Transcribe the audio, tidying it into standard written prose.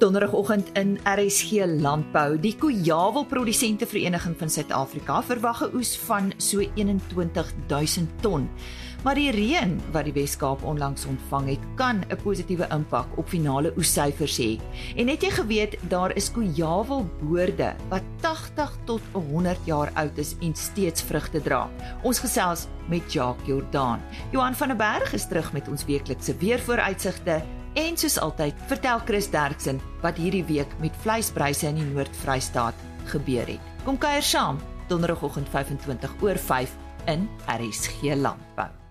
Donderdagoggend in RSG Landbou. Die Kojawel Produsente Vereniging van Suid-Afrika verwag 'n oes van so 21.000 ton. Maar die reën wat die Weskaap onlangs ontvang het, kan 'n positiewe impak op finale oessyfers hê. En het jy geweet, daar is kojawelboorde wat 80 tot 100 jaar oud is en steeds vrugte dra. Ons gesels met Jacques Jordaan. Johan van der Berg is terug met ons weeklikse weervooruitsigte. En soos altyd, vertel Chris Derksen wat hierdie week met vleispryse in die Noord-Vrystaat gebeur het. Kom kuier saam, donderdagoggend 5:25 oor 5 in RSG Landbou.